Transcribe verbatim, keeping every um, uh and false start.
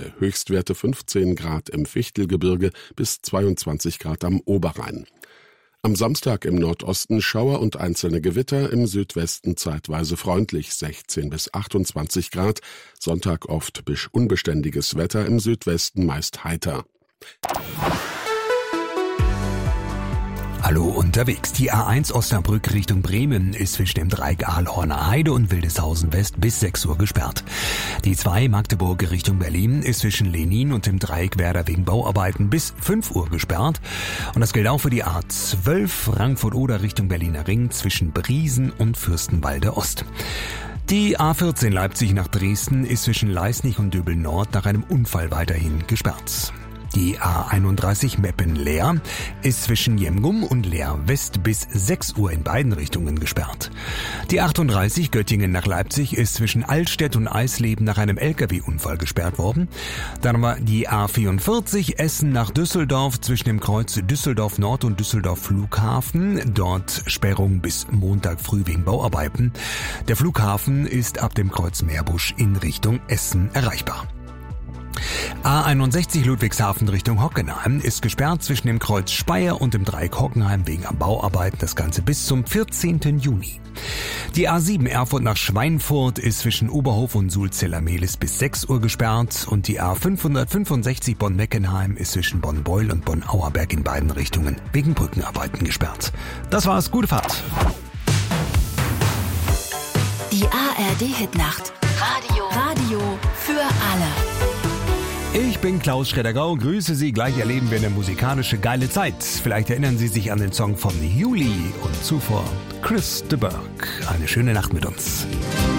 Wochenende. Höchstwerte fünfzehn Grad im Fichtelgebirge bis zweiundzwanzig Grad am Oberrhein. Am Samstag im Nordosten Schauer und einzelne Gewitter, im Südwesten zeitweise freundlich, sechzehn bis achtundzwanzig Grad. Sonntag oft bis unbeständiges Wetter, im Südwesten meist heiter. Hallo unterwegs. Die A eins Osnabrück Richtung Bremen ist zwischen dem Dreieck Ahlhorner Heide und Wildeshausen West bis sechs Uhr gesperrt. Die zwei Magdeburg Richtung Berlin ist zwischen Lenin und dem Dreieck Werder wegen Bauarbeiten bis fünf Uhr gesperrt. Und das gilt auch für die A zwölf Frankfurt-Oder Richtung Berliner Ring zwischen Briesen und Fürstenwalde Ost. Die A vierzehn Leipzig nach Dresden ist zwischen Leisnig und Döbel Nord nach einem Unfall weiterhin gesperrt. Die A einunddreißig Meppen-Leer ist zwischen Jemgum und Leer West bis sechs Uhr in beiden Richtungen gesperrt. Die achtunddreißig Göttingen nach Leipzig ist zwischen Altstedt und Eisleben nach einem L K W-Unfall gesperrt worden. Dann war die A vierundvierzig Essen nach Düsseldorf zwischen dem Kreuz Düsseldorf Nord und Düsseldorf Flughafen. Dort Sperrung bis Montag früh wegen Bauarbeiten. Der Flughafen ist ab dem Kreuz Meerbusch in Richtung Essen erreichbar. A einundsechzig Ludwigshafen Richtung Hockenheim ist gesperrt zwischen dem Kreuz Speyer und dem Dreieck Hockenheim wegen Bauarbeiten, das Ganze bis zum vierzehnten Juni. Die A sieben Erfurt nach Schweinfurt ist zwischen Oberhof und Sulzeller-Mehlis bis sechs Uhr gesperrt und die A fünfhundertfünfundsechzig Bonn-Meckenheim ist zwischen Bonn-Beul und Bonn-Auerberg in beiden Richtungen wegen Brückenarbeiten gesperrt. Das war's, gute Fahrt. Die A R D-Hitnacht. Radio. Radio für alle. Ich bin Klaus Schreddergau, grüße Sie. Gleich erleben wir eine musikalische geile Zeit. Vielleicht erinnern Sie sich an den Song von Juli und zuvor Chris de Burgh. Eine schöne Nacht mit uns.